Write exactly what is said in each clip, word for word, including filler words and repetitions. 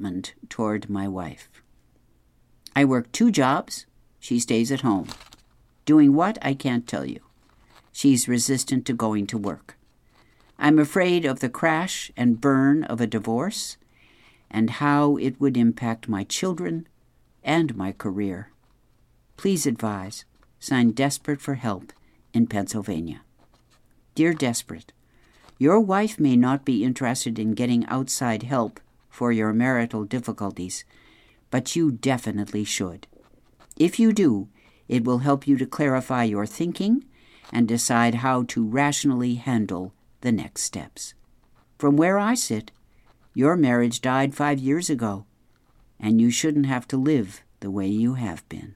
resentment toward my wife. I work two jobs. She stays at home. Doing what, I can't tell you. She's resistant to going to work. I'm afraid of the crash and burn of a divorce and how it would impact my children and my career. Please advise. Signed, Desperate for Help in Pennsylvania. Dear Desperate, your wife may not be interested in getting outside help for your marital difficulties, but you definitely should. If you do, it will help you to clarify your thinking and decide how to rationally handle the next steps. From where I sit, your marriage died five years ago, and you shouldn't have to live the way you have been.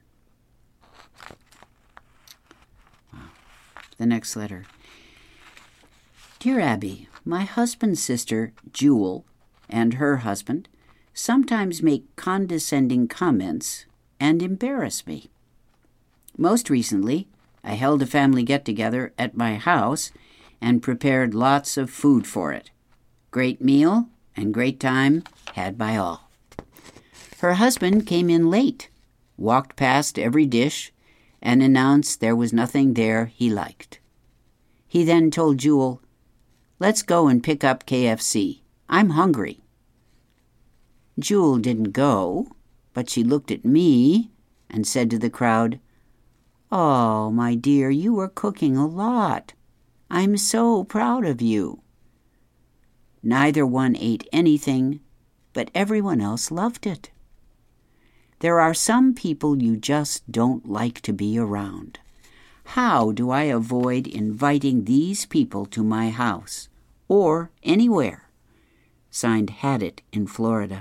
Wow. The next letter. Dear Abby, my husband's sister, Jewel, and her husband sometimes make condescending comments and embarrass me. Most recently, I held a family get-together at my house and prepared lots of food for it. Great meal and great time had by all. Her husband came in late, walked past every dish, and announced there was nothing there he liked. He then told Jewel, "Let's go and pick up K F C. I'm hungry." Jewel didn't go, but she looked at me and said to the crowd, "Oh, my dear, you were cooking a lot. I'm so proud of you." Neither one ate anything, but everyone else loved it. There are some people you just don't like to be around. How do I avoid inviting these people to my house or anywhere? Signed, Hadit in Florida.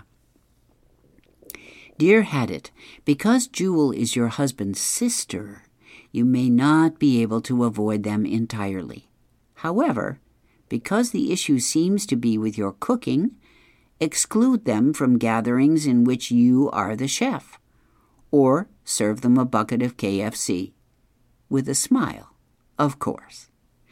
Dear Hadit, because Jewel is your husband's sister, you may not be able to avoid them entirely. However, because the issue seems to be with your cooking, exclude them from gatherings in which you are the chef, or serve them a bucket of K F C. With a smile, of course.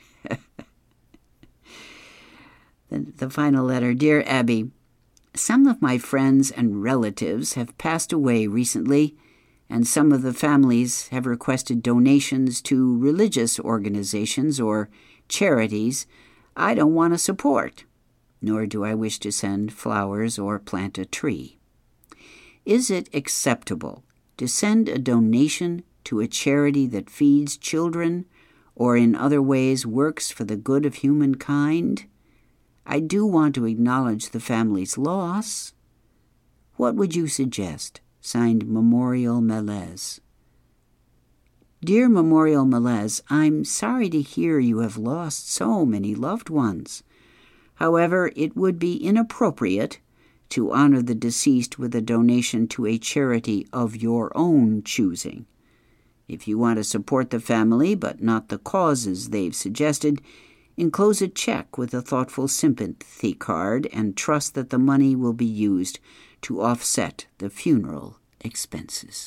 the, the final letter. Dear Abby, some of my friends and relatives have passed away recently, and some of the families have requested donations to religious organizations or charities I don't want to support, nor do I wish to send flowers or plant a tree. Is it acceptable to send a donation to a charity that feeds children or in other ways works for the good of humankind? I do want to acknowledge the family's loss. What would you suggest? Signed, Memorial Melez. Dear Memorial Melez, I'm sorry to hear you have lost so many loved ones. However, it would be inappropriate to honor the deceased with a donation to a charity of your own choosing. If you want to support the family but not the causes they've suggested, enclose a check with a thoughtful sympathy card and trust that the money will be used to offset the funeral expenses.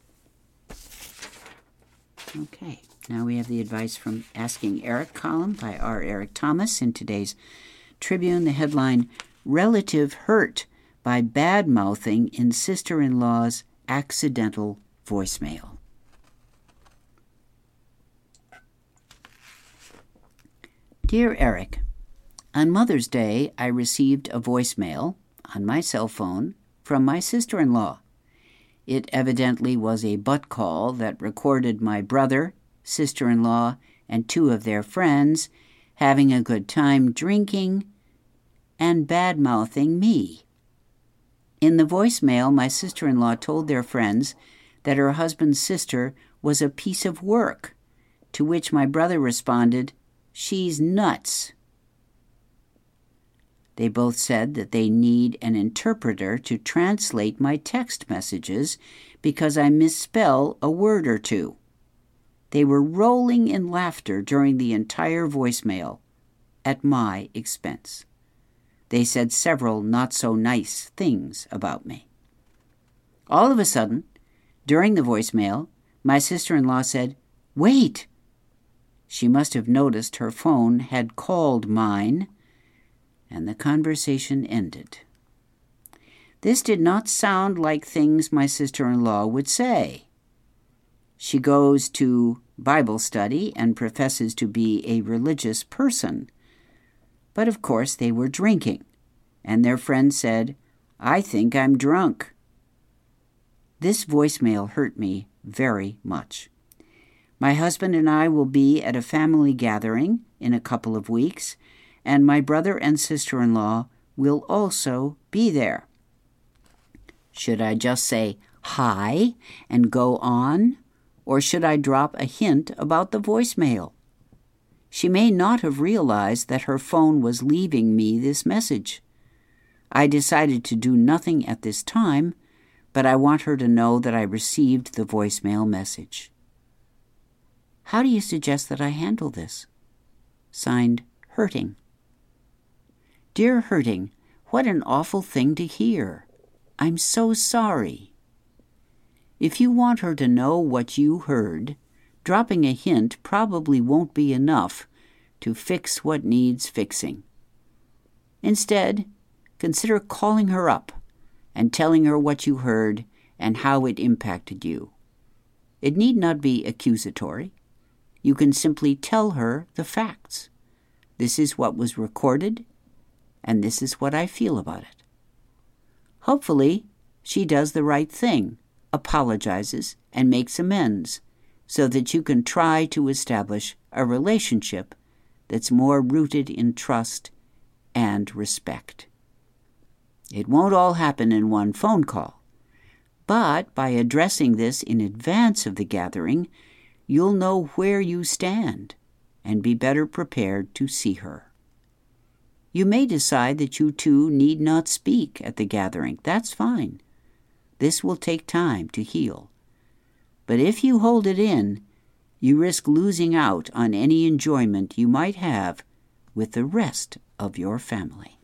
Okay, now we have the advice from Asking Eric column by R. Eric Thomas in today's Tribune. The headline, Relative Hurt by Bad-Mouthing in Sister-in-Law's Accidental Voicemail. Dear Eric, on Mother's Day, I received a voicemail on my cell phone from my sister-in-law. It evidently was a butt call that recorded my brother, sister-in-law, and two of their friends having a good time drinking and bad-mouthing me. In the voicemail, my sister-in-law told their friends that her husband's sister was a piece of work, to which my brother responded, "She's nuts." They both said that they need an interpreter to translate my text messages because I misspell a word or two. They were rolling in laughter during the entire voicemail, at my expense. They said several not-so-nice things about me. All of a sudden, during the voicemail, my sister-in-law said, "Wait!" She must have noticed her phone had called mine, and the conversation ended. This did not sound like things my sister-in-law would say. She goes to Bible study and professes to be a religious person. But of course they were drinking, and their friend said, "I think I'm drunk." This voicemail hurt me very much. My husband and I will be at a family gathering in a couple of weeks, and my brother and sister-in-law will also be there. Should I just say hi and go on, or should I drop a hint about the voicemail? She may not have realized that her phone was leaving me this message. I decided to do nothing at this time, but I want her to know that I received the voicemail message. How do you suggest that I handle this? Signed, Hurting. Dear Hurting, what an awful thing to hear. I'm so sorry. If you want her to know what you heard, dropping a hint probably won't be enough to fix what needs fixing. Instead, consider calling her up and telling her what you heard and how it impacted you. It need not be accusatory. You can simply tell her the facts. This is what was recorded, and this is what I feel about it. Hopefully, she does the right thing, apologizes, and makes amends, so that you can try to establish a relationship that's more rooted in trust and respect. It won't all happen in one phone call, but by addressing this in advance of the gathering, you'll know where you stand and be better prepared to see her. You may decide that you two need not speak at the gathering. That's fine. This will take time to heal. But if you hold it in, you risk losing out on any enjoyment you might have with the rest of your family.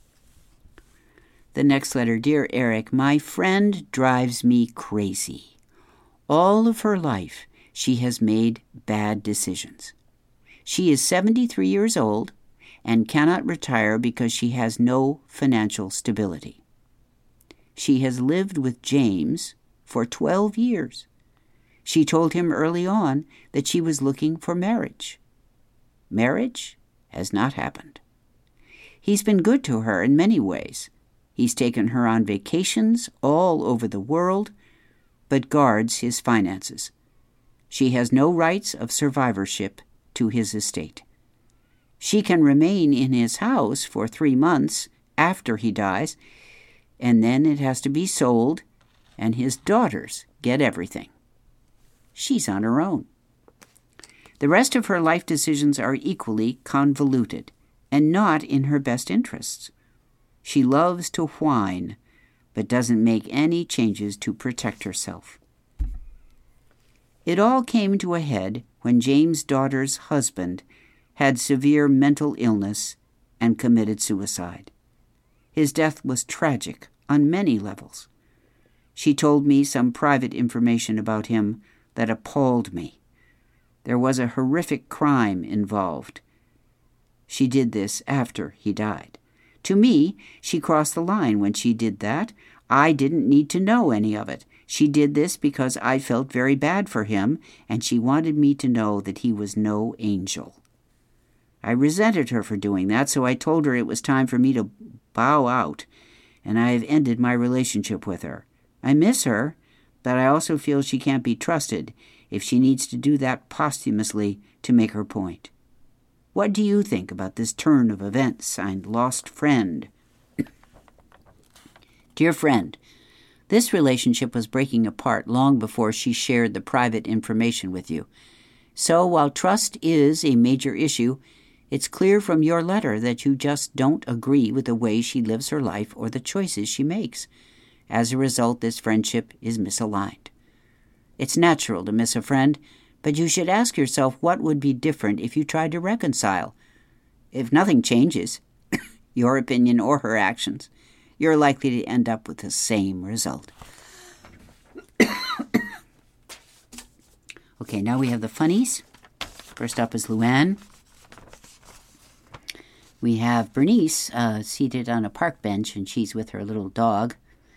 The next letter, Dear Eric, my friend drives me crazy. All of her life, she has made bad decisions. She is seventy-three years old and cannot retire because she has no financial stability. She has lived with James for twelve years. She told him early on that she was looking for marriage. Marriage has not happened. He's been good to her in many ways. He's taken her on vacations all over the world, but guards his finances. She has no rights of survivorship to his estate. She can remain in his house for three months after he dies, and then it has to be sold, and his daughters get everything. She's on her own. The rest of her life decisions are equally convoluted and not in her best interests. She loves to whine, but doesn't make any changes to protect herself. It all came to a head when James' daughter's husband had severe mental illness and committed suicide. His death was tragic on many levels. She told me some private information about him that appalled me. There was a horrific crime involved. She did this after he died. To me, she crossed the line when she did that. I didn't need to know any of it. She did this because I felt very bad for him, and she wanted me to know that he was no angel. I resented her for doing that, so I told her it was time for me to bow out, and I have ended my relationship with her. I miss her, but I also feel she can't be trusted if she needs to do that posthumously to make her point. What do you think about this turn of events? Signed, Lost Friend. Dear friend, this relationship was breaking apart long before she shared the private information with you. So while trust is a major issue, it's clear from your letter that you just don't agree with the way she lives her life or the choices she makes. As a result, this friendship is misaligned. It's natural to miss a friend, but you should ask yourself what would be different if you tried to reconcile. If nothing changes, your opinion or her actions, you're likely to end up with the same result. Okay, now we have the funnies. First up is Luann. We have Bernice uh, seated on a park bench, and she's with her little dog.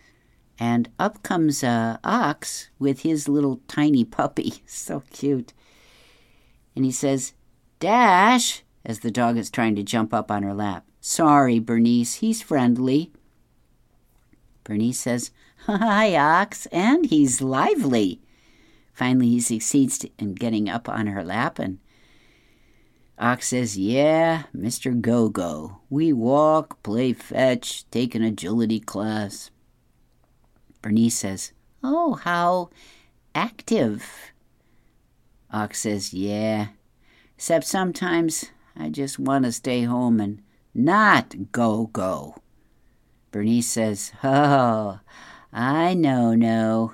And up comes uh, Ox with his little tiny puppy. So cute. And he says, Dash, as the dog is trying to jump up on her lap. Sorry, Bernice, he's friendly. Bernice says, Hi, Ox, and he's lively. Finally, he succeeds in getting up on her lap, and Ox says, Yeah, Mister Go-Go. We walk, play fetch, take an agility class. Bernice says, Oh, how active. Ox says, Yeah, except sometimes I just want to stay home and not go-go. Bernice says, Oh, I know, no.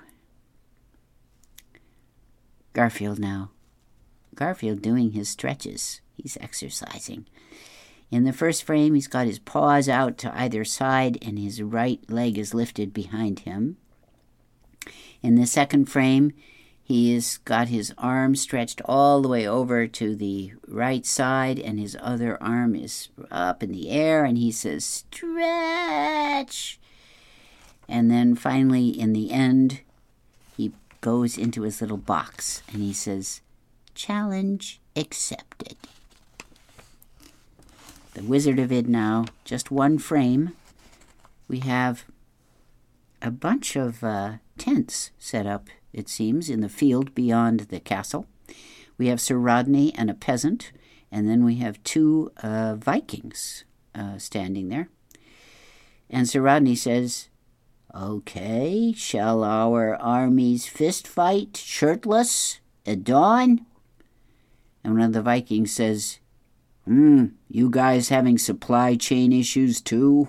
Garfield now. Garfield doing his stretches. He's exercising. In the first frame, he's got his paws out to either side and his right leg is lifted behind him. In the second frame, he has got his arm stretched all the way over to the right side and his other arm is up in the air and he says, Stretch! And then finally, in the end, he goes into his little box and he says, Challenge accepted. The Wizard of Id now, just one frame. We have a bunch of uh, tents set up, it seems, in the field beyond the castle. We have Sir Rodney and a peasant, and then we have two uh, Vikings uh, standing there. And Sir Rodney says, Okay, shall our armies fist fight shirtless at dawn? And one of the Vikings says, Hmm, you guys having supply chain issues too?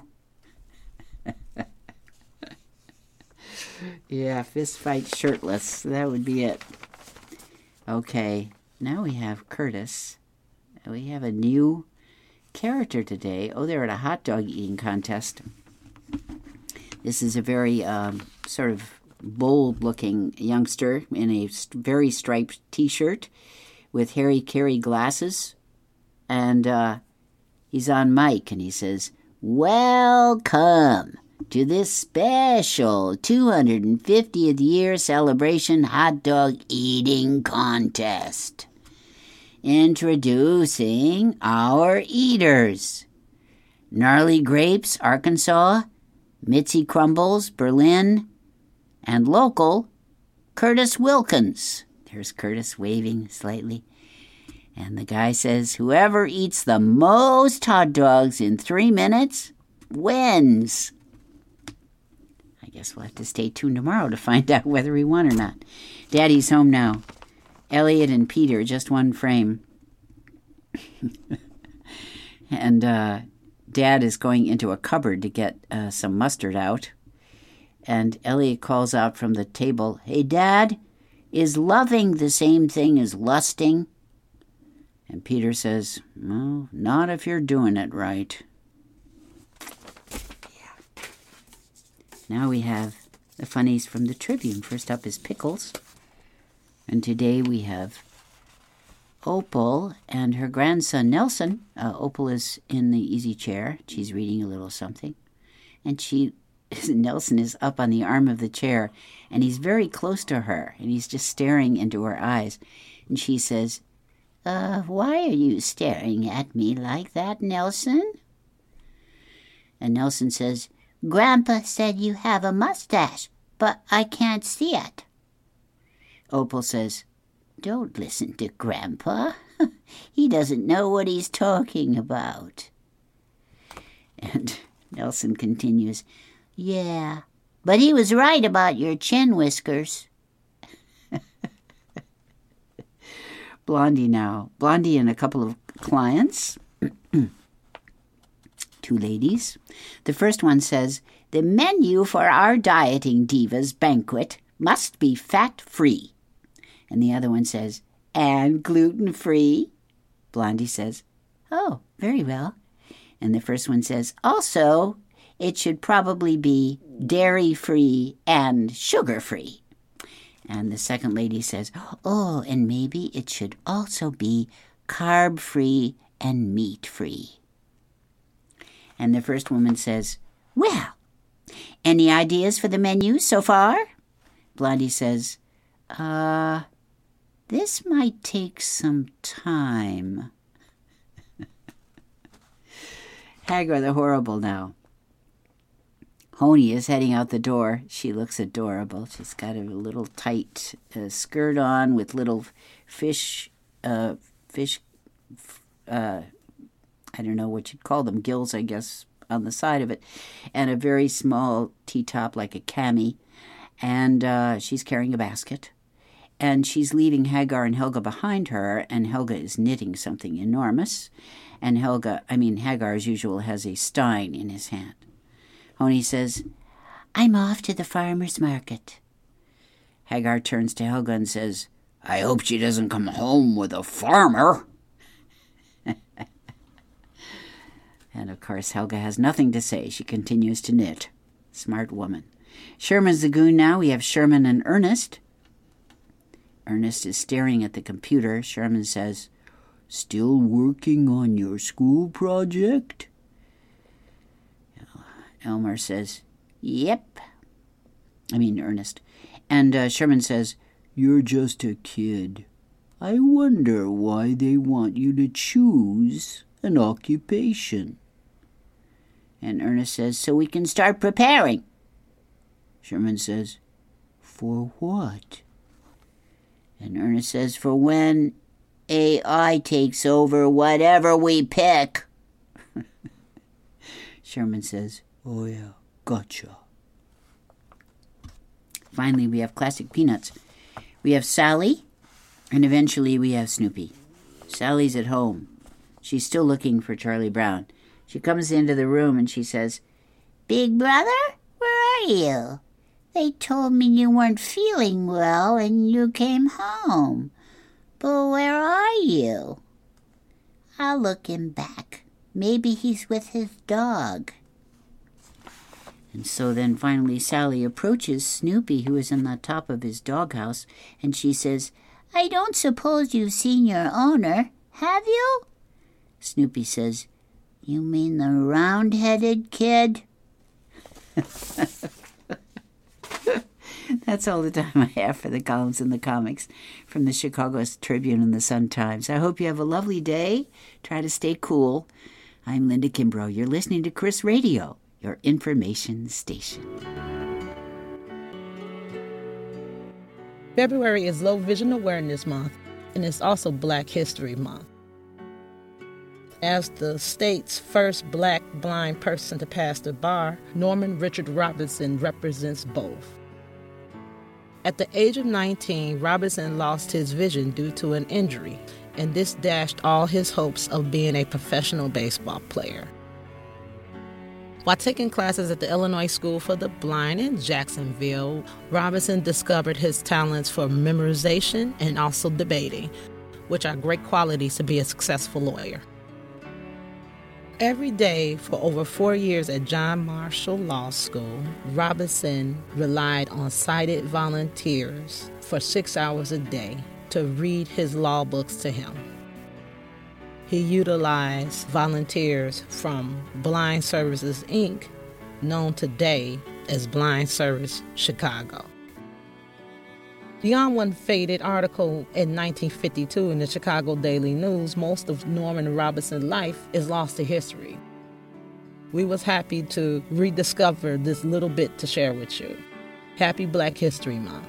Yeah, fist fight shirtless. That would be it. Okay, now we have Curtis. We have a new character today. Oh, they're at a hot dog eating contest. This is a very um, sort of bold-looking youngster in a very striped T-shirt with Harry Carey glasses. And uh, he's on mic, and he says, Welcome to this special two hundred fiftieth year celebration hot dog eating contest. Introducing our eaters. Gnarly Grapes, Arkansas, Mitzi Crumbles, Berlin, and local, Curtis Wilkins. There's Curtis waving slightly. And the guy says, whoever eats the most hot dogs in three minutes wins. I guess we'll have to stay tuned tomorrow to find out whether he won or not. Daddy's home now. Elliot and Peter, just one frame. and uh, Dad is going into a cupboard to get uh, some mustard out. And Elliot calls out from the table, Hey, Dad, is loving the same thing as lusting? And Peter says, well, not if you're doing it right. Yeah. Now we have the funnies from the Tribune. First up is Pickles. And today we have Opal and her grandson Nelson. Uh, Opal is in the easy chair. She's reading a little something. And she, Nelson is up on the arm of the chair. And he's very close to her. And he's just staring into her eyes. And she says, Uh, why are you staring at me like that, Nelson? And Nelson says, Grandpa said you have a mustache, but I can't see it. Opal says, Don't listen to Grandpa. He doesn't know what he's talking about. And Nelson continues, Yeah, but he was right about your chin whiskers. Blondie now. Blondie and a couple of clients. Two ladies. The first one says, The menu for our dieting divas banquet must be fat-free. And the other one says, And gluten-free. Blondie says, Oh, very well. And the first one says, Also, it should probably be dairy-free and sugar-free. And the second lady says, Oh, and maybe it should also be carb-free and meat-free. And the first woman says, Well, Any ideas for the menu so far? Blondie says, Uh, this might take some time. Hagar the Horrible now. Honey is heading out the door. She looks adorable. She's got a little tight uh, skirt on with little fish, uh, fish, uh, I don't know what you'd call them, gills, I guess, on the side of it, and a very small T-top like a cami. And uh, she's carrying a basket. And she's leaving Hagar and Helga behind her, and Helga is knitting something enormous. And Helga, I mean, Hagar, as usual, has a stein in his hand. Honey says, I'm off to the farmer's market. Hagar turns to Helga and says, I hope she doesn't come home with a farmer. And, of course, Helga has nothing to say. She continues to knit. Smart woman. Sherman's the goon now. We have Sherman and Ernest. Ernest is staring at the computer. Sherman says, Still working on your school project? Elmer says, Yep. I mean, Ernest. And uh, Sherman says, You're just a kid. I wonder why they want you to choose an occupation. And Ernest says, So we can start preparing. Sherman says, For what? And Ernest says, For when A I takes over whatever we pick. Sherman says, Oh, yeah, gotcha. Finally, we have classic Peanuts. We have Sally, and eventually we have Snoopy. Sally's at home. She's still looking for Charlie Brown. She comes into the room and she says, Big brother, where are you? They told me you weren't feeling well and you came home. But where are you? I'll look him back. Maybe he's with his dog. And so then finally Sally approaches Snoopy, who is in the top of his doghouse, and she says, I don't suppose you've seen your owner, have you? Snoopy says, You mean the round-headed kid? That's all the time I have for the columns and the comics from the Chicago Tribune and the Sun-Times. I hope you have a lovely day. Try to stay cool. I'm Linda Kimbrough. You're listening to Chris Radio, your information station. February is Low Vision Awareness Month, and it's also Black History Month. As the state's first black blind person to pass the bar, Norman Richard Robinson represents both. At the age of nineteen, Robinson lost his vision due to an injury, and this dashed all his hopes of being a professional baseball player. While taking classes at the Illinois School for the Blind in Jacksonville, Robinson discovered his talents for memorization and also debating, which are great qualities to be a successful lawyer. Every day for over four years at John Marshall Law School, Robinson relied on sighted volunteers for six hours a day to read his law books to him. He utilized volunteers from Blind Services, Incorporated, known today as Blind Service Chicago. Beyond one faded article in nineteen fifty-two in the Chicago Daily News, most of Norman Robinson's life is lost to history. We was happy to rediscover this little bit to share with you. Happy Black History Month.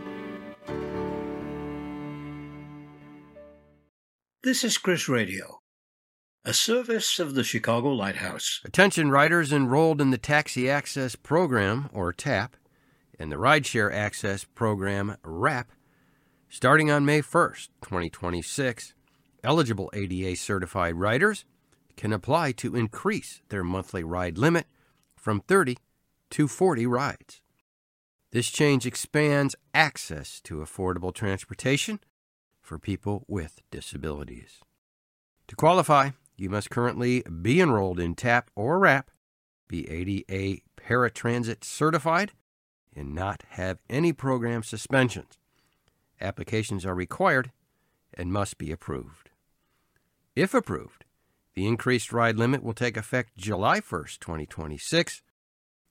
This is Chris Radio, a service of the Chicago Lighthouse. Attention riders enrolled in the Taxi Access Program, or TAP, and the Rideshare Access Program, RAP, starting on May first, twenty twenty-six, eligible A D A-certified riders can apply to increase their monthly ride limit from thirty to forty rides. This change expands access to affordable transportation for people with disabilities. To qualify, you must currently be enrolled in TAP or RAP, be A D A Paratransit certified, and not have any program suspensions. Applications are required and must be approved. If approved, the increased ride limit will take effect July first, twenty twenty-six.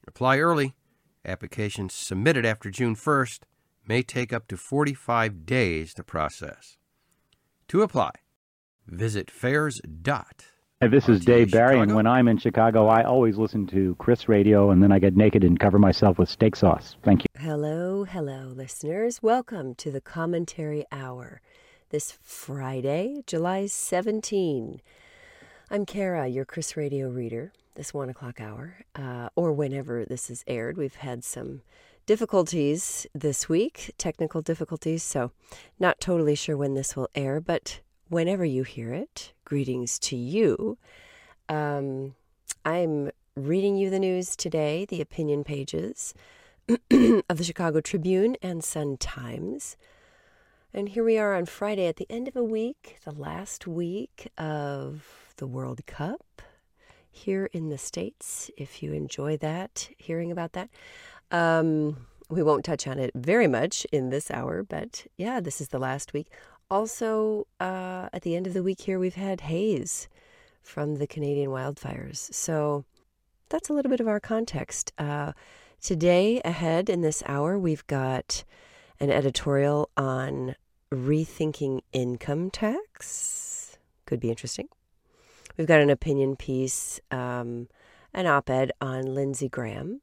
Apply early. Applications submitted after June first may take up to forty-five days to process. To apply, visit fairs dot. Hey, this is Dave Barry, and when I'm in Chicago, I always listen to Chris Radio, and then I get naked and cover myself with steak sauce. Thank you. Hello, hello, listeners. Welcome to the Commentary Hour this Friday, July seventeenth. I'm Kara, your Chris Radio reader, this one o'clock hour, uh, or whenever this is aired. We've had some difficulties this week, technical difficulties, so not totally sure when this will air, but whenever you hear it, greetings to you. Um, I'm reading you the news today, the opinion pages of the Chicago Tribune and Sun-Times. And here we are on Friday at the end of a week, the last week of the World Cup here in the States, if you enjoy that, hearing about that. Um, we won't touch on it very much in this hour, but yeah, this is the last week. Also, uh, at the end of the week here, we've had haze from the Canadian wildfires. So that's a little bit of our context. Uh, today, ahead in this hour, we've got an editorial on rethinking income tax. Could be interesting. We've got an opinion piece, um, an op-ed on Lindsey Graham,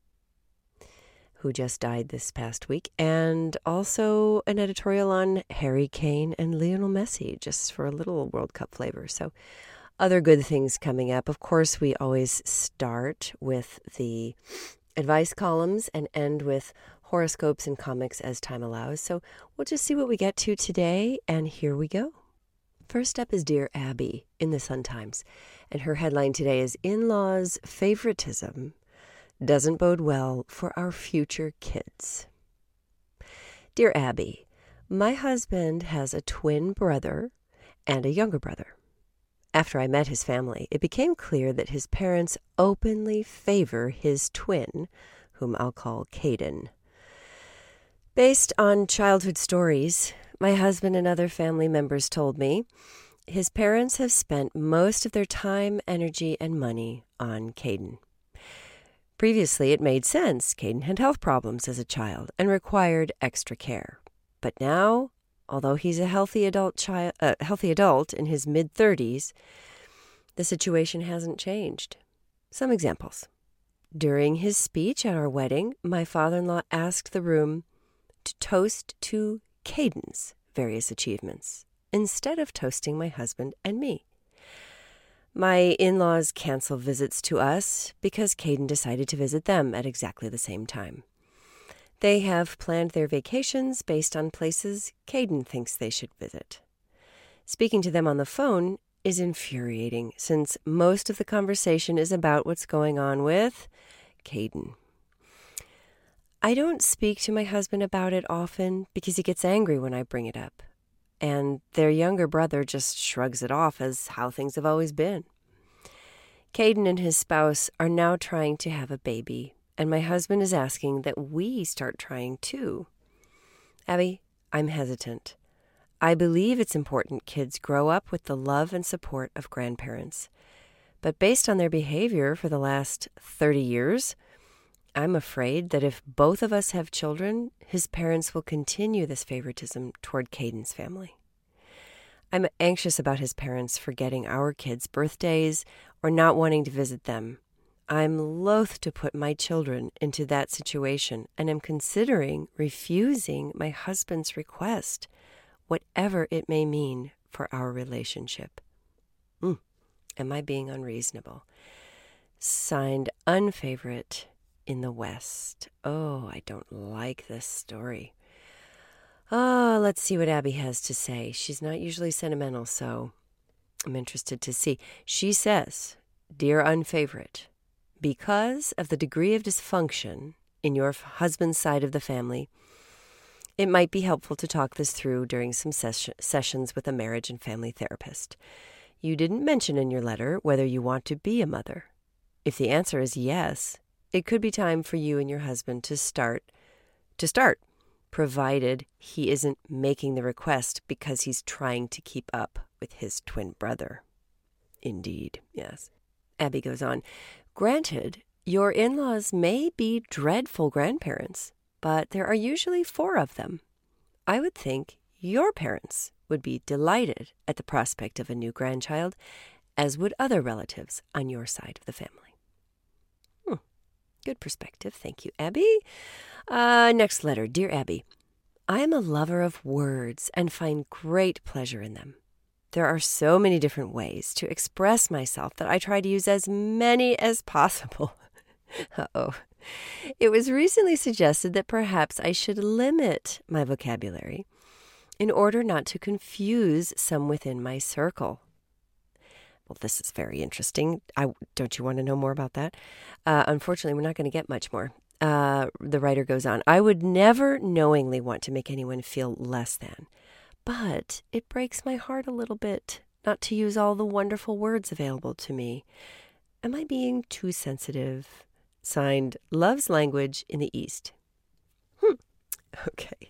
who just died this past week, and also an editorial on Harry Kane and Lionel Messi, just for a little World Cup flavor. So other good things coming up. Of course, we always start with the advice columns and end with horoscopes and comics as time allows. So we'll just see what we get to today, and here we go. First up is Dear Abby in the Sun-Times, and her headline today is In-Laws Favoritism Doesn't Bode Well for Our Future Kids. Dear Abby, my husband has a twin brother and a younger brother. After I met his family, it became clear that his parents openly favor his twin, whom I'll call Caden. Based on childhood stories my husband and other family members told me, his parents have spent most of their time, energy, and money on Caden. Previously, it made sense. Caden had health problems as a child and required extra care. But now, although he's a healthy adult child, uh, healthy adult in his mid-thirties, the situation hasn't changed. Some examples. During his speech at our wedding, my father-in-law asked the room to toast to Caden's various achievements instead of toasting my husband and me. My in-laws cancel visits to us because Caden decided to visit them at exactly the same time. They have planned their vacations based on places Caden thinks they should visit. Speaking to them on the phone is infuriating since most of the conversation is about what's going on with Caden. I don't speak to my husband about it often because he gets angry when I bring it up, and their younger brother just shrugs it off as how things have always been. Caden and his spouse are now trying to have a baby, and my husband is asking that we start trying too. Abby, I'm hesitant. I believe it's important kids grow up with the love and support of grandparents. But based on their behavior for the last thirty years, I'm afraid that if both of us have children, his parents will continue this favoritism toward Caden's family. I'm anxious about his parents forgetting our kids' birthdays or not wanting to visit them. I'm loath to put my children into that situation and am considering refusing my husband's request, whatever it may mean for our relationship. Mm, am I being unreasonable? Signed, Unfavorite in the West. Oh, I don't like this story. Oh, let's see what Abby has to say. She's not usually sentimental, so I'm interested to see. She says, Dear Unfavorite, because of the degree of dysfunction in your husband's side of the family, it might be helpful to talk this through during some ses- sessions with a marriage and family therapist. You didn't mention in your letter whether you want to be a mother. If the answer is yes, it could be time for you and your husband to start, to start, provided he isn't making the request because he's trying to keep up with his twin brother. Indeed, yes. Abby goes on, Granted, Your in-laws may be dreadful grandparents, but there are usually four of them. I would think your parents would be delighted at the prospect of a new grandchild, as would other relatives on your side of the family. Hmm. Good perspective. Thank you, Abby. Uh, next letter. Dear Abby, I am a lover of words and find great pleasure in them. There are so many different ways to express myself that I try to use as many as possible. Uh-oh. It was recently suggested that perhaps I should limit my vocabulary in order not to confuse some within my circle. Well, this is very interesting. I, don't you want to know more about that? Uh, unfortunately, we're not going to get much more. Uh, the writer goes on, I would never knowingly want to make anyone feel less than, but it breaks my heart a little bit not to use all the wonderful words available to me. Am I being too sensitive? Signed, Love's Language in the East. Hmm. Okay.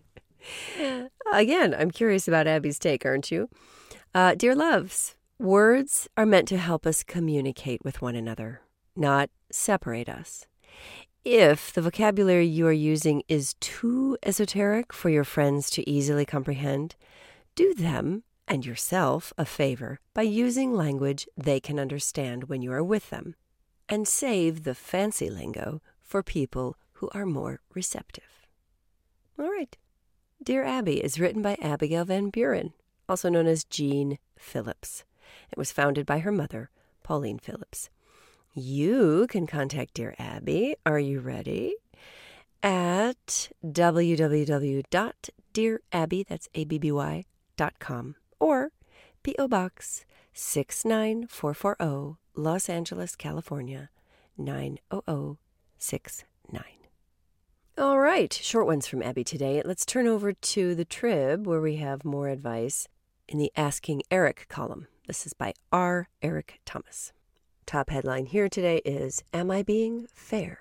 Again, I'm curious about Abby's take, aren't you? Uh, Dear Loves, words are meant to help us communicate with one another, not separate us. If the vocabulary you are using is too esoteric for your friends to easily comprehend, do them and yourself a favor by using language they can understand when you are with them, and save the fancy lingo for people who are more receptive. All right. Dear Abby is written by Abigail Van Buren, also known as Jean Phillips. It was founded by her mother, Pauline Phillips. You can contact Dear Abby, are you ready? At w w w dot dear abby, that's A B B Y, dot com, or P O Box six nine four four zero, Los Angeles, California, nine oh oh six nine. All right, short ones from Abby today. Let's turn over to the Trib, where we have more advice in the Asking Eric column. This is by R. Eric Thomas. Top headline here today is, Am I Being Fair?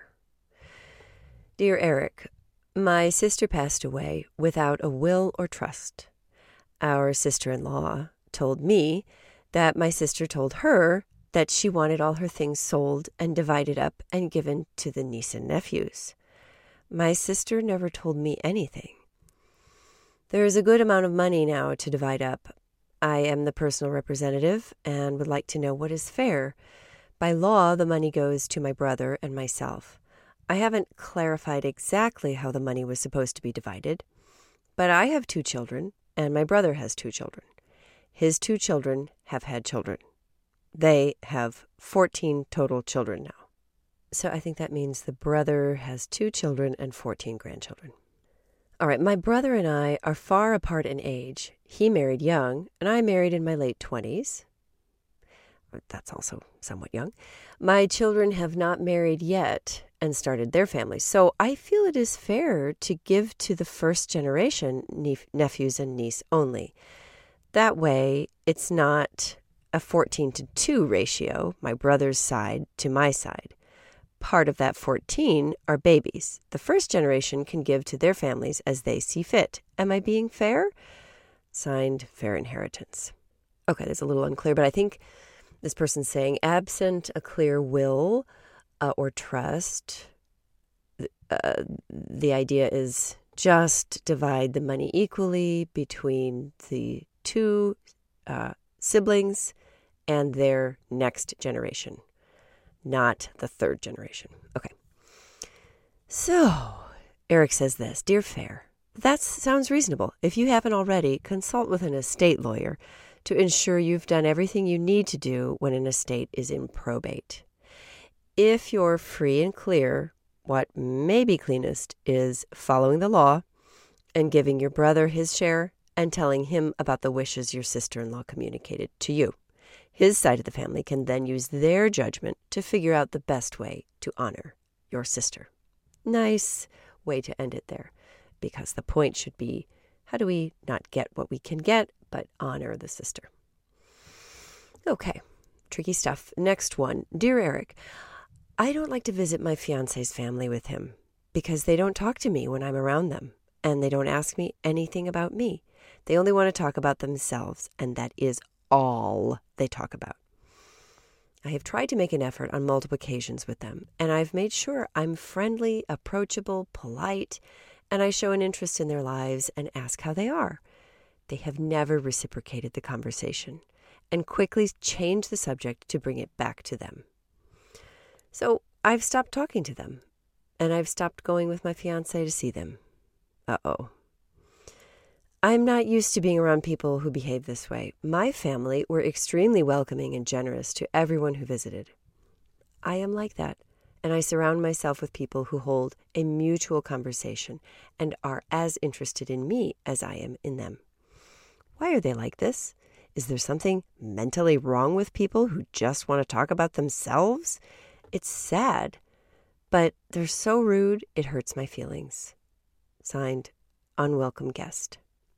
Dear Eric, my sister passed away without a will or trust. Our sister-in-law told me that my sister told her that she wanted all her things sold and divided up and given to the niece and nephews. My sister never told me anything. There is a good amount of money now to divide up. I am the personal representative and would like to know what is fair. By law, the money goes to my brother and myself. I haven't clarified exactly how the money was supposed to be divided, but I have two children and my brother has two children. His two children have had children. They have fourteen total children now. So I think that means the brother has two children and fourteen grandchildren. All right, my brother and I are far apart in age. He married young, and I married in my late twenties. That's also somewhat young. My children have not married yet and started their families. So I feel it is fair to give to the first generation nep- nephews and niece only. That way, it's not a fourteen to two ratio, my brother's side to my side. Part of that fourteen are babies. The first generation can give to their families as they see fit. Am I being fair? Signed, Fair Inheritance. Okay, that's a little unclear, but I think this person's saying, absent a clear will uh, or trust, uh, the idea is just divide the money equally between the two uh, siblings and their next generation, not the third generation. Okay. So, Eric says this, Dear Fair, that sounds reasonable. If you haven't already, consult with an estate lawyer to ensure you've done everything you need to do when an estate is in probate. If you're free and clear, what may be cleanest is following the law and giving your brother his share and telling him about the wishes your sister-in-law communicated to you. His side of the family can then use their judgment to figure out the best way to honor your sister. Nice way to end it there, because the point should be, how do we not get what we can get, but honor the sister? Okay, tricky stuff. Next one. Dear Eric, I don't like to visit my fiance's family with him because they don't talk to me when I'm around them, and they don't ask me anything about me. They only want to talk about themselves, and that is all they talk about. I have tried to make an effort on multiple occasions with them, and I've made sure I'm friendly, approachable, polite, and I show an interest in their lives and ask how they are. They have never reciprocated the conversation and quickly change the subject to bring it back to them. So I've stopped talking to them, and I've stopped going with my fiancé to see them. Uh-oh. I'm not used to being around people who behave this way. My family were extremely welcoming and generous to everyone who visited. I am like that, and I surround myself with people who hold a mutual conversation and are as interested in me as I am in them. Why are they like this? Is there something mentally wrong with people who just want to talk about themselves? It's sad, but they're so rude it hurts my feelings. Signed, Unwelcome Guest.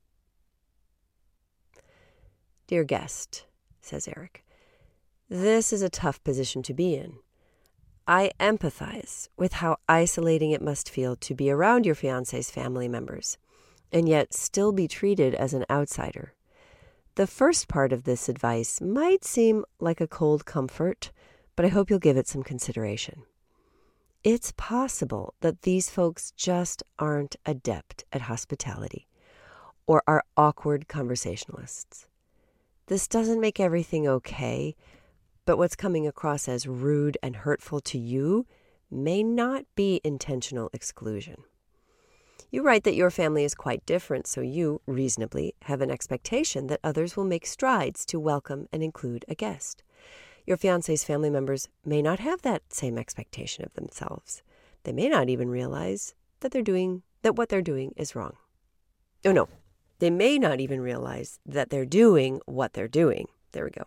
Dear guest, says Eric, this is a tough position to be in. I empathize with how isolating it must feel to be around your fiancé's family members, and yet still be treated as an outsider. The first part of this advice might seem like a cold comfort, but I hope you'll give it some consideration. It's possible that these folks just aren't adept at hospitality or are awkward conversationalists. This doesn't make everything okay, but what's coming across as rude and hurtful to you may not be intentional exclusion. You write that your family is quite different, so you, reasonably, have an expectation that others will make strides to welcome and include a guest. Your fiancé's family members may not have that same expectation of themselves. They may not even realize that they're doing that what they're doing is wrong. Oh no, they may not even realize that they're doing what they're doing. There we go.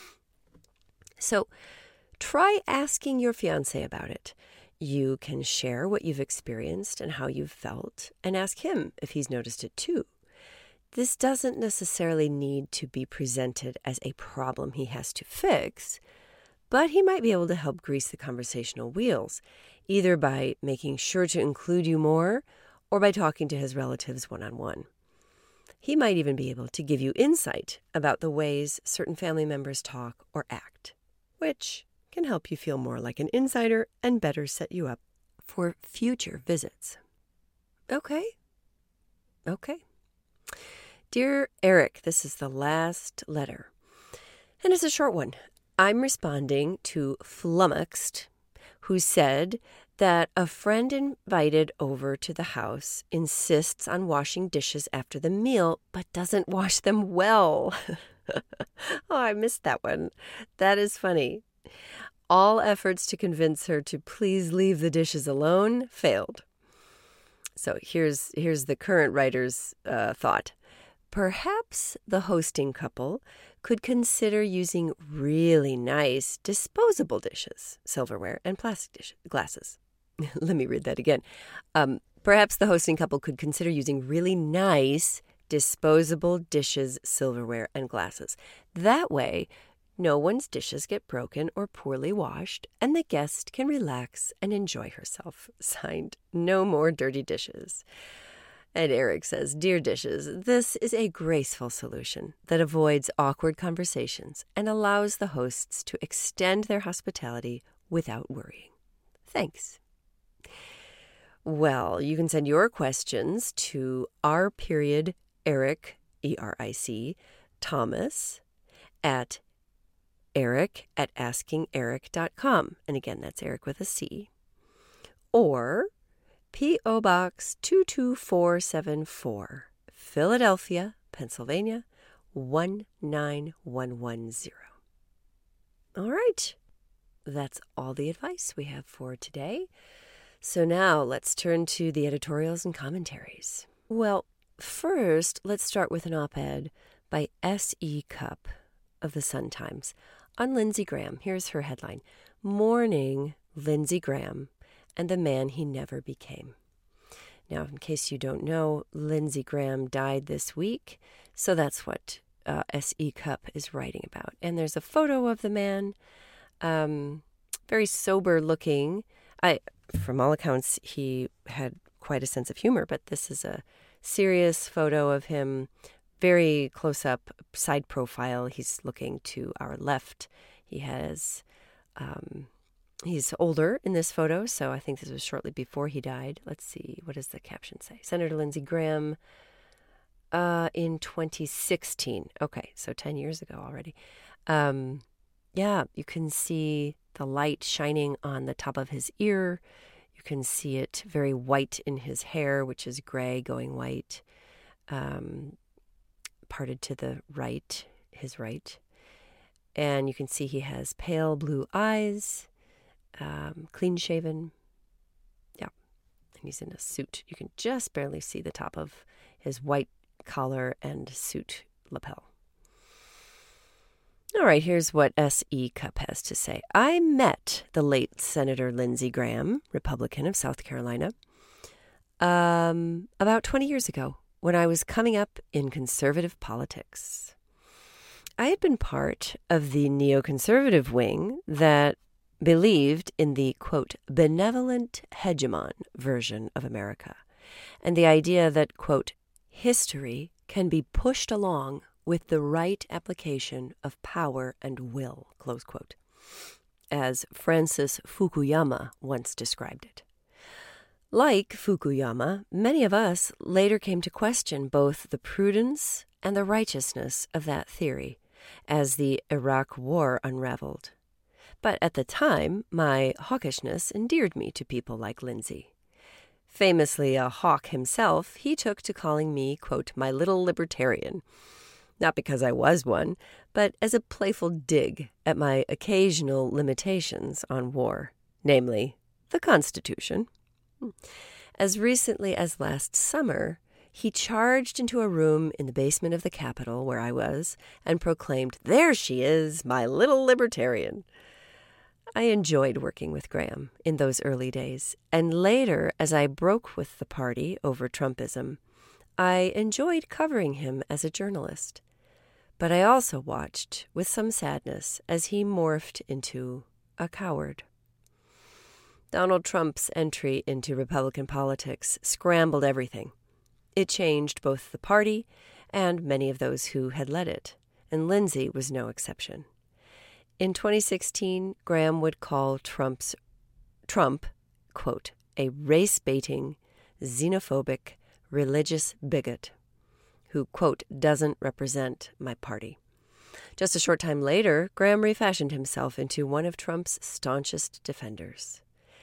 So try asking your fiancé about it. You can share what you've experienced and how you've felt, and ask him if he's noticed it too. This doesn't necessarily need to be presented as a problem he has to fix, but he might be able to help grease the conversational wheels, either by making sure to include you more or by talking to his relatives one-on-one. He might even be able to give you insight about the ways certain family members talk or act, which can help you feel more like an insider and better set you up for future visits. Okay. Okay. Dear Eric, this is the last letter, and it's a short one. I'm responding to Flummoxed, who said that a friend invited over to the house insists on washing dishes after the meal, but doesn't wash them well. Oh, I missed that one. That is funny. All efforts to convince her to please leave the dishes alone failed. So here's here's the current writer's uh, thought. Perhaps the hosting couple could consider using really nice disposable dishes, silverware, and plastic dish, glasses. Let me read that again. Um, perhaps the hosting couple could consider using really nice disposable dishes, silverware, and glasses. That way, no one's dishes get broken or poorly washed, and the guest can relax and enjoy herself. Signed, No More Dirty Dishes. And Eric says, Dear Dishes, this is a graceful solution that avoids awkward conversations and allows the hosts to extend their hospitality without worrying. Thanks. Well, you can send your questions to R period Eric, E R I C, Thomas, at Eric at asking eric dot com. And again, that's Eric with a C. Or P O Box two two four seven four, Philadelphia, Pennsylvania, one nine one one zero. All right. That's all the advice we have for today. So now let's turn to the editorials and commentaries. Well, first, let's start with an op-ed by S E. Cupp of the Sun-Times on Lindsey Graham. Here's her headline, Mourning Lindsey Graham and the Man He Never Became. Now, in case you don't know, Lindsey Graham died this week, so that's what uh, S E. Cupp is writing about. And there's a photo of the man, um, very sober-looking. I, from all accounts, he had quite a sense of humor, but this is a serious photo of him, very close-up, side profile. He's looking to our left. He has Um, he's older in this photo, so I think this was shortly before he died. Let's see, what does the caption say? Senator Lindsey Graham uh, in twenty sixteen. Okay, so ten years ago already. Um, yeah, you can see the light shining on the top of his ear. You can see it very white in his hair, which is gray going white, um, parted to the right, his right. And you can see he has pale blue eyes, um, clean-shaven. Yeah, and he's in a suit. You can just barely see the top of his white collar and suit lapel. All right, here's what S E Cup has to say. I met the late Senator Lindsey Graham, Republican of South Carolina, um, about twenty years ago when I was coming up in conservative politics. I had been part of the neoconservative wing that believed in the, quote, benevolent hegemon version of America, and the idea that, quote, history can be pushed along with the right application of power and will, close quote, as Francis Fukuyama once described it. Like Fukuyama, many of us later came to question both the prudence and the righteousness of that theory as the Iraq War unraveled. But at the time, my hawkishness endeared me to people like Lindsey. Famously a hawk himself, he took to calling me, quote, my little libertarian, not because I was one, but as a playful dig at my occasional limitations on war, namely the Constitution. As recently as last summer, he charged into a room in the basement of the Capitol where I was and proclaimed, there she is, my little libertarian. I enjoyed working with Graham in those early days, and later, as I broke with the party over Trumpism, I enjoyed covering him as a journalist. But I also watched with some sadness as he morphed into a coward. Donald Trump's entry into Republican politics scrambled everything. It changed both the party and many of those who had led it, and Lindsey was no exception. In twenty sixteen, Graham would call Trump's Trump, quote, a race-baiting, xenophobic, religious bigot who, quote, doesn't represent my party. Just a short time later, Graham refashioned himself into one of Trump's staunchest defenders.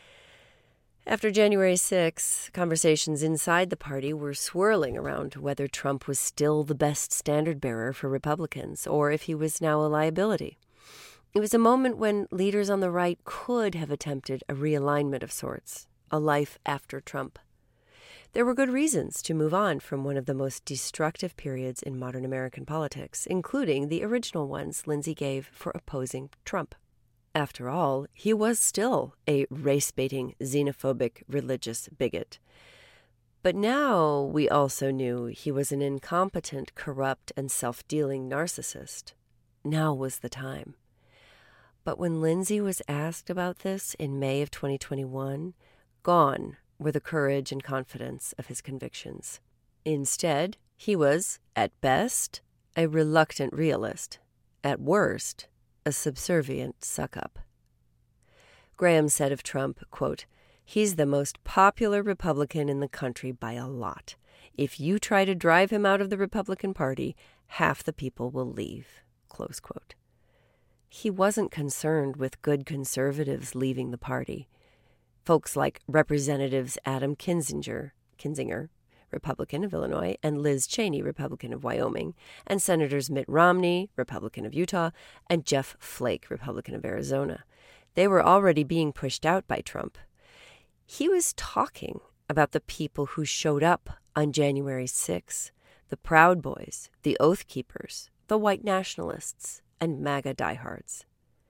After January sixth, conversations inside the party were swirling around whether Trump was still the best standard-bearer for Republicans or if he was now a liability. It was a moment when leaders on the right could have attempted a realignment of sorts, a life after Trump. There were good reasons to move on from one of the most destructive periods in modern American politics, including the original ones Lindsey gave for opposing Trump. After all, he was still a race-baiting, xenophobic, religious bigot. But now we also knew he was an incompetent, corrupt, and self-dealing narcissist. Now was the time. But when Lindsey was asked about this in May of twenty twenty-one, gone were the courage and confidence of his convictions. Instead, he was, at best, a reluctant realist. At worst, a subservient suck-up. Graham said of Trump, quote, he's the most popular Republican in the country by a lot. If you try to drive him out of the Republican Party, half the people will leave, close quote. He wasn't concerned with good conservatives leaving the party. Folks like Representatives Adam Kinzinger, Kinzinger, Republican of Illinois, and Liz Cheney, Republican of Wyoming, and Senators Mitt Romney, Republican of Utah, and Jeff Flake, Republican of Arizona. They were already being pushed out by Trump. He was talking about the people who showed up on January sixth, the Proud Boys, the Oath Keepers, the white nationalists, and MAGA diehards.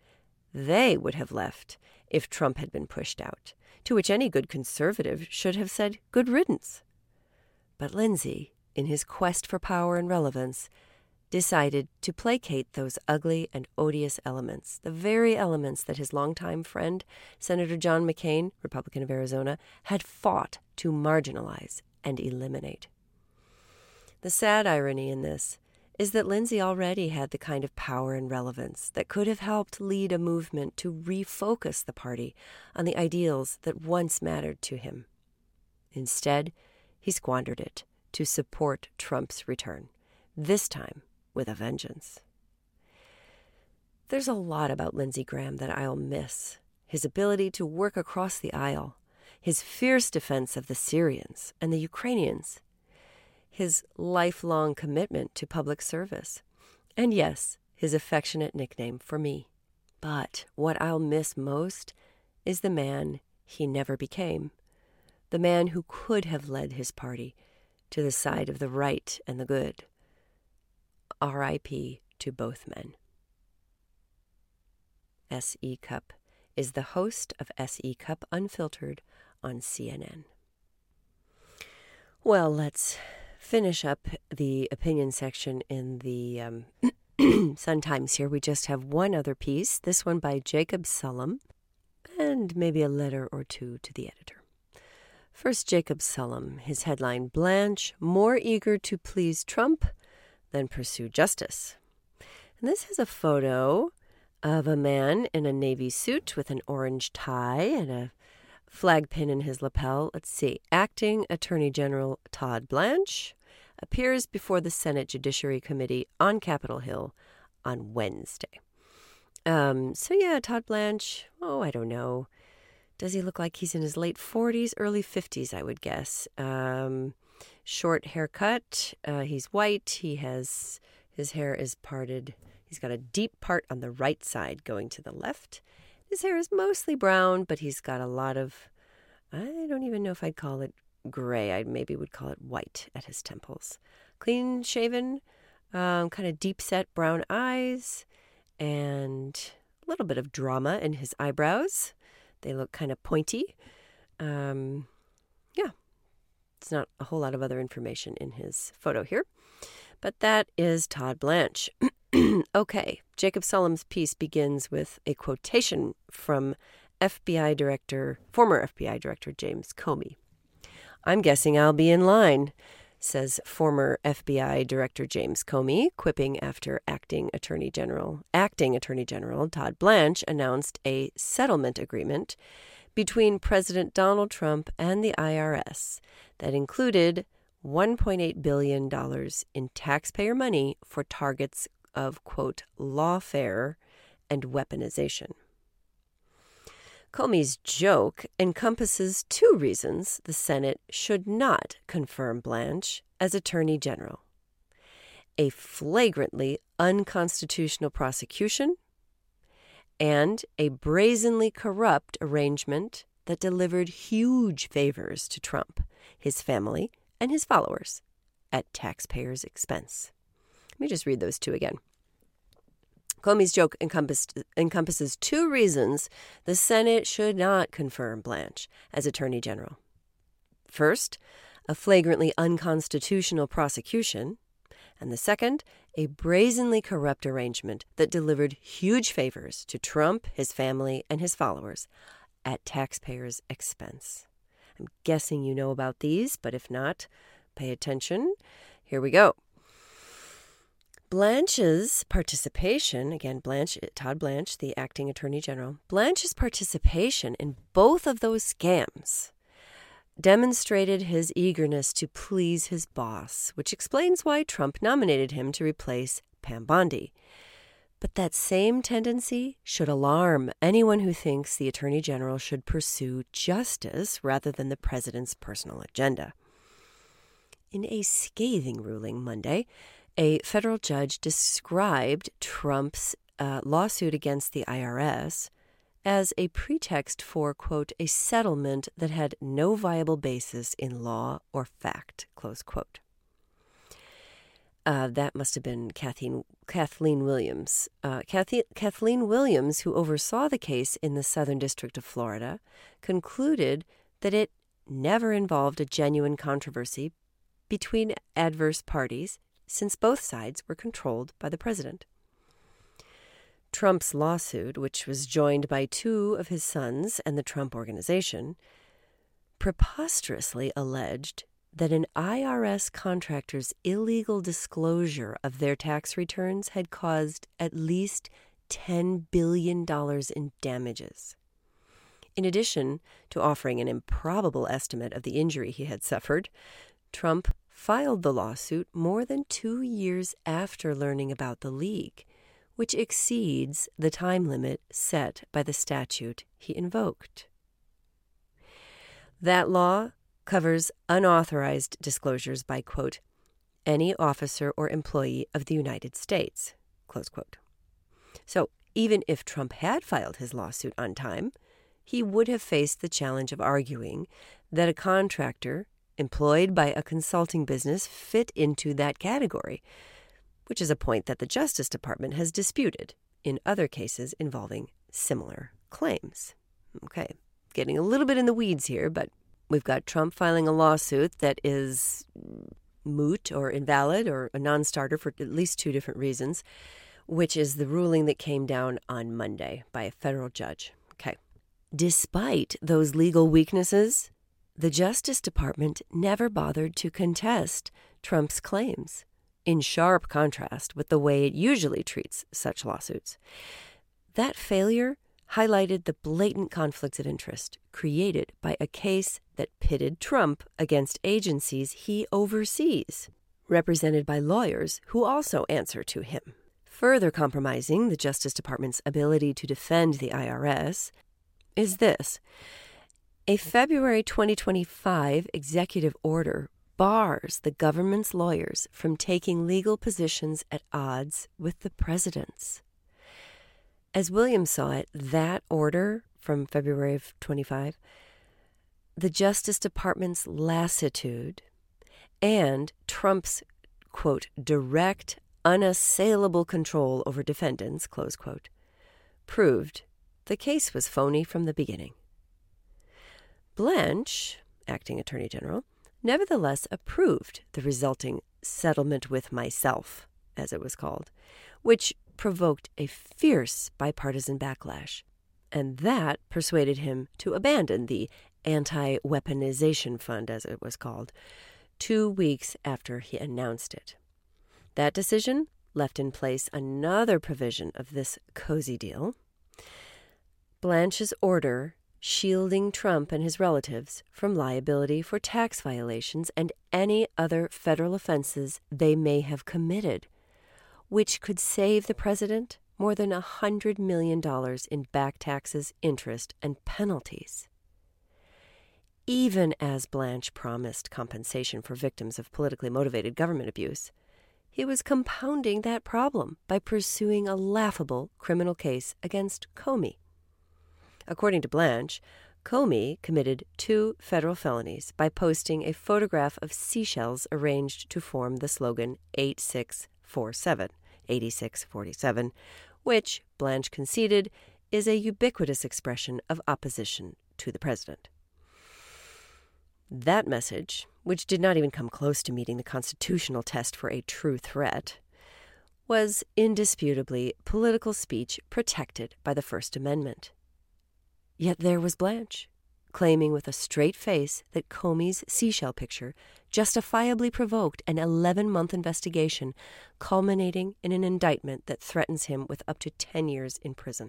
They would have left if Trump had been pushed out, to which any good conservative should have said good riddance. But Lindsey, in his quest for power and relevance, decided to placate those ugly and odious elements, the very elements that his longtime friend, Senator John McCain, Republican of Arizona, had fought to marginalize and eliminate. The sad irony in this is that Lindsay already had the kind of power and relevance that could have helped lead a movement to refocus the party on the ideals that once mattered to him. Instead, he squandered it to support Trump's return, this time with a vengeance. There's a lot about Lindsey Graham that I'll miss. His ability to work across the aisle, his fierce defense of the Syrians and the Ukrainians, his lifelong commitment to public service, and yes, his affectionate nickname for me. But what I'll miss most is the man he never became, the man who could have led his party to the side of the right and the good. R I P to both men. S E. Cupp is the host of S E. Cupp Unfiltered on C N N. Well, let's finish up the opinion section in the um, Sun-Times here. We just have one other piece, this one by Jacob Sullum, and maybe a letter or two to the editor. First, Jacob Sullum, his headline, Blanche more eager to please Trump than pursue justice. And this has a photo of a man in a navy suit with an orange tie and a flag pin in his lapel. Let's see. Acting Attorney General Todd Blanche appears before the Senate Judiciary Committee on Capitol Hill on Wednesday. Um, so yeah, Todd Blanche, oh, I don't know. Does he look like he's in his late forties, early fifties, I would guess. Um, short haircut. Uh, he's white. He has, his hair is parted. He's got a deep part on the right side going to the left. His hair is mostly brown, but he's got a lot of, I don't even know if I'd call it gray. I maybe would call it white at his temples. Clean shaven, um, kind of deep set brown eyes, and a little bit of drama in his eyebrows. They look kind of pointy. Um, yeah, it's not a whole lot of other information in his photo here. But that is Todd Blanche. Okay, Jacob Sullum's piece begins with a quotation from F B I Director, former F B I Director James Comey. I'm guessing I'll be in line, says former F B I Director James Comey, quipping after acting Attorney General, acting Attorney General Todd Blanche announced a settlement agreement between President Donald Trump and the I R S that included one point eight billion dollars in taxpayer money for targets of, quote, lawfare and weaponization. Comey's joke encompasses two reasons the Senate should not confirm Blanche as Attorney General: a flagrantly unconstitutional prosecution and a brazenly corrupt arrangement that delivered huge favors to Trump, his family, and his followers at taxpayers' expense. Let me just read those two again. Comey's joke encompassed, encompasses two reasons the Senate should not confirm Blanche as Attorney General. First, a flagrantly unconstitutional prosecution, and the second, a brazenly corrupt arrangement that delivered huge favors to Trump, his family, and his followers at taxpayers' expense. I'm guessing you know about these, but if not, pay attention. Here we go. Blanche's participation, again, Blanche, Todd Blanche, the acting Attorney General, Blanche's participation in both of those scams demonstrated his eagerness to please his boss, which explains why Trump nominated him to replace Pam Bondi. But that same tendency should alarm anyone who thinks the Attorney General should pursue justice rather than the president's personal agenda. In a scathing ruling Monday, a federal judge described Trump's uh, lawsuit against the I R S as a pretext for, quote, a settlement that had no viable basis in law or fact, close quote. Uh, that must have been Kathleen, Kathleen Williams. Uh, Kathy, Kathleen Williams, who oversaw the case in the Southern District of Florida, concluded that it never involved a genuine controversy between adverse parties, since both sides were controlled by the president. Trump's lawsuit, which was joined by two of his sons and the Trump Organization, preposterously alleged that an I R S contractor's illegal disclosure of their tax returns had caused at least ten billion dollars in damages. In addition to offering an improbable estimate of the injury he had suffered, Trump filed the lawsuit more than two years after learning about the leak, which exceeds the time limit set by the statute he invoked. That law covers unauthorized disclosures by, quote, any officer or employee of the United States, close quote. So even if Trump had filed his lawsuit on time, he would have faced the challenge of arguing that a contractor employed by a consulting business fit into that category, which is a point that the Justice Department has disputed in other cases involving similar claims. Okay, getting a little bit in the weeds here, but we've got Trump filing a lawsuit that is moot or invalid or a non-starter for at least two different reasons, which is the ruling that came down on Monday by a federal judge. Okay. Despite those legal weaknesses, the Justice Department never bothered to contest Trump's claims, in sharp contrast with the way it usually treats such lawsuits. That failure highlighted the blatant conflicts of interest created by a case that pitted Trump against agencies he oversees, represented by lawyers who also answer to him. Further compromising the Justice Department's ability to defend the I R S is this. A February twenty twenty-five executive order bars the government's lawyers from taking legal positions at odds with the president's. As Williams saw it, that order from February of twenty-five, the Justice Department's lassitude and Trump's, quote, direct, unassailable control over defendants, close quote, proved the case was phony from the beginning. Blanche, acting attorney general, nevertheless approved the resulting settlement with myself, as it was called, which provoked a fierce bipartisan backlash, and that persuaded him to abandon the anti-weaponization fund, as it was called, two weeks after he announced it. That decision left in place another provision of this cozy deal. Blanche's order shielding Trump and his relatives from liability for tax violations and any other federal offenses they may have committed, which could save the president more than one hundred million dollars in back taxes, interest, and penalties. Even as Blanche promised compensation for victims of politically motivated government abuse, he was compounding that problem by pursuing a laughable criminal case against Comey. According to Blanche, Comey committed two federal felonies by posting a photograph of seashells arranged to form the slogan eight six four seven, eighty-six forty-seven, which, Blanche conceded, is a ubiquitous expression of opposition to the president. That message, which did not even come close to meeting the constitutional test for a true threat, was indisputably political speech protected by the First Amendment. Yet there was Blanche, claiming with a straight face that Comey's seashell picture justifiably provoked an eleven-month investigation culminating in an indictment that threatens him with up to ten years in prison.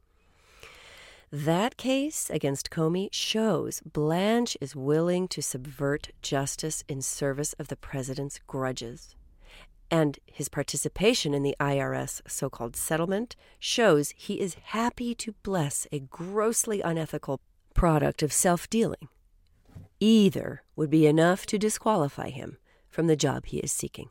That case against Comey shows Blanche is willing to subvert justice in service of the president's grudges. And his participation in the I R S so-called settlement shows he is happy to bless a grossly unethical product of self-dealing. Either would be enough to disqualify him from the job he is seeking.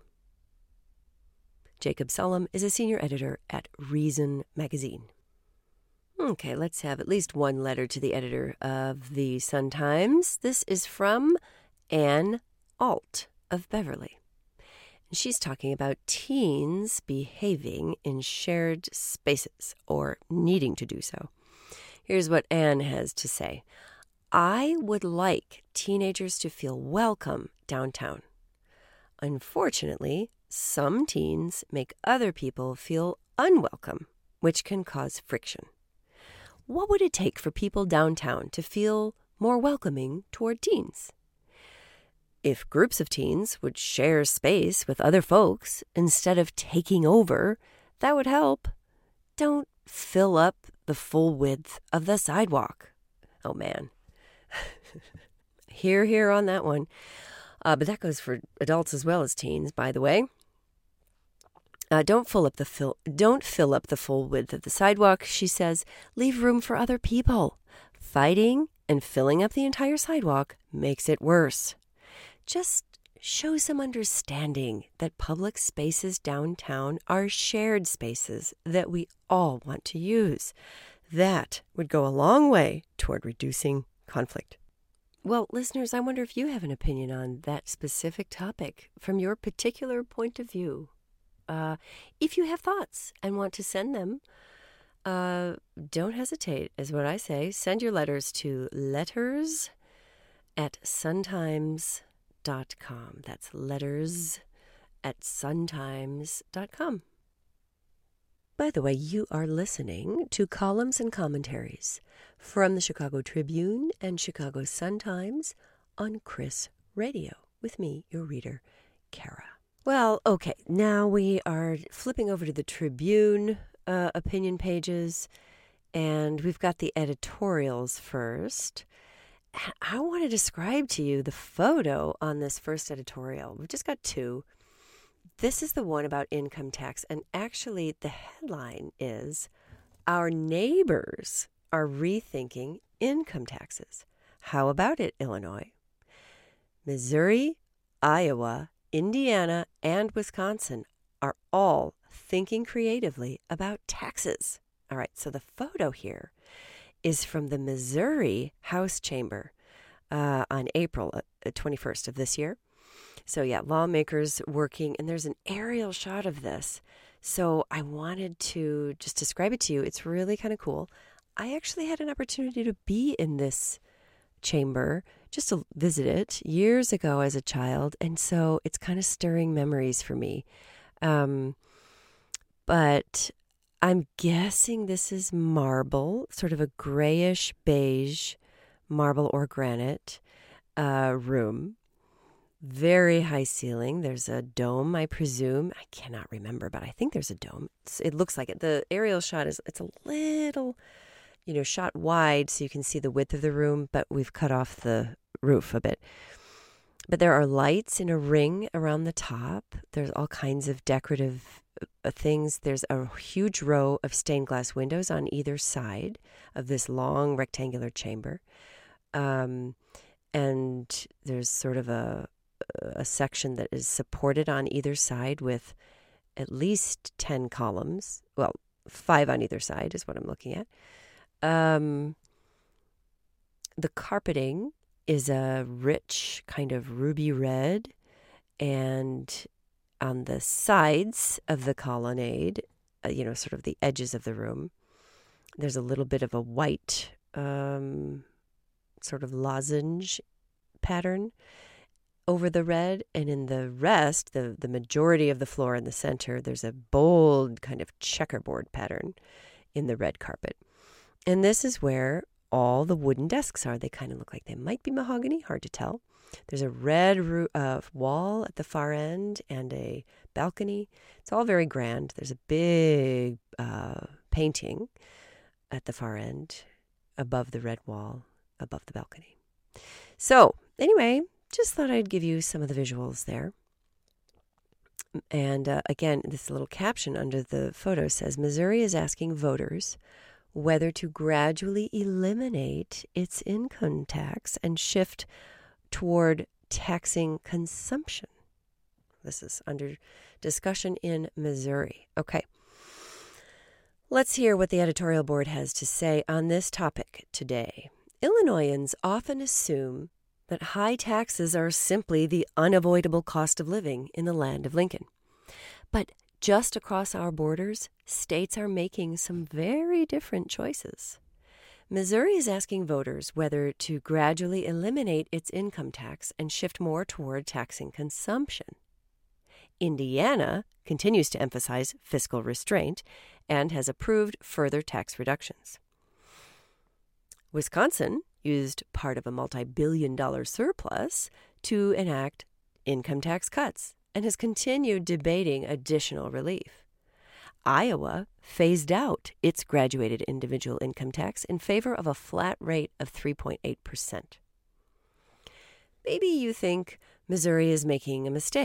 Jacob Sullum is a senior editor at Reason magazine. Okay, let's have at least one letter to the editor of the Sun-Times. This is from Ann Alt of Beverly. She's talking about teens behaving in shared spaces or needing to do so. Here's what Anne has to say. I would like teenagers to feel welcome downtown. Unfortunately, some teens make other people feel unwelcome, which can cause friction. What would it take for people downtown to feel more welcoming toward teens? If groups of teens would share space with other folks instead of taking over, that would help. Don't fill up the full width of the sidewalk. Oh, man. Hear, hear on that one. Uh, but that goes for adults as well as teens, by the way. Uh, don't fill up the fill. Don't fill up the full width of the sidewalk, she says. Leave room for other people. Fighting and filling up the entire sidewalk makes it worse. Just show some understanding that public spaces downtown are shared spaces that we all want to use. That would go a long way toward reducing conflict. Well, listeners, I wonder if you have an opinion on that specific topic from your particular point of view. Uh, if you have thoughts and want to send them, uh, don't hesitate, is what I say. Send your letters to letters at suntimes dot com. That's letters at suntimes dot com. By the way, you are listening to Columns and Commentaries from the Chicago Tribune and Chicago Sun-Times on Chris Radio with me, your reader, Kara. Well, okay, now we are flipping over to the Tribune uh, opinion pages, and we've got the editorials first. I want to describe to you the photo on this first editorial. We've just got two. This is the one about income tax, and actually the headline is, Our Neighbors Are Rethinking Income Taxes. How about it, Illinois? Missouri, Iowa, Indiana, and Wisconsin are all thinking creatively about taxes. All right, so the photo here is from the Missouri House Chamber uh, on April twenty-first of this year. So yeah, lawmakers working, and there's an aerial shot of this. So I wanted to just describe it to you. It's really kind of cool. I actually had an opportunity to be in this chamber, just to visit it years ago as a child. And so it's kind of stirring memories for me. Um, but I'm guessing this is marble, sort of a grayish beige marble or granite uh, room. Very high ceiling. There's a dome, I presume. I cannot remember, but I think there's a dome. It's, it looks like it. The aerial shot is, it's a little, you know, shot wide so you can see the width of the room, but we've cut off the roof a bit. But there are lights in a ring around the top. There's all kinds of decorative uh, things. There's a huge row of stained glass windows on either side of this long rectangular chamber. Um, and there's sort of a a section that is supported on either side with at least ten columns. Well, five on either side is what I'm looking at. Um, the carpeting is a rich kind of ruby red, and on the sides of the colonnade, uh, you know, sort of the edges of the room, there's a little bit of a white um, sort of lozenge pattern over the red, and in the rest, the, the majority of the floor in the center, there's a bold kind of checkerboard pattern in the red carpet. And this is where all the wooden desks are. They kind of look like they might be mahogany, hard to tell. There's a red uh, wall at the far end and a balcony. It's all very grand. There's a big uh, painting at the far end above the red wall, above the balcony. So anyway, just thought I'd give you some of the visuals there. And uh, again, this little caption under the photo says, Missouri is asking voters whether to gradually eliminate its income tax and shift toward taxing consumption. This is under discussion in Missouri. Okay. Let's hear what the editorial board has to say on this topic today. Illinoisans often assume that high taxes are simply the unavoidable cost of living in the land of Lincoln. But just across our borders, states are making some very different choices. Missouri is asking voters whether to gradually eliminate its income tax and shift more toward taxing consumption. Indiana continues to emphasize fiscal restraint and has approved further tax reductions. Wisconsin used part of a multi-billion dollar surplus to enact income tax cuts and has continued debating additional relief. Iowa phased out its graduated individual income tax in favor of a flat rate of three point eight percent. Maybe you think Missouri is making a mistake.